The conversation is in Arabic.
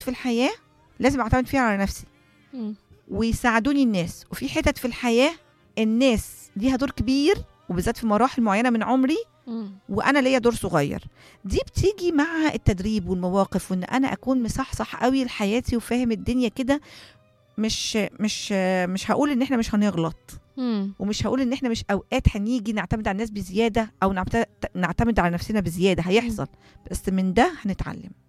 في الحياه لازم اعتمد فيها على نفسي ويساعدوني الناس، وفي حتت في الحياه الناس ليها دور كبير وبالذات في مراحل معينه من عمري وانا ليا دور صغير. دي بتيجي مع التدريب والمواقف، وان انا اكون مصحصح قوي لحياتي وفاهم الدنيا كده. مش هقول ان احنا مش هنغلط، ومش هقول ان احنا مش اوقات هنيجي نعتمد على الناس بزياده او نعتمد على نفسنا بزياده، هيحصل، بس من ده هنتعلم.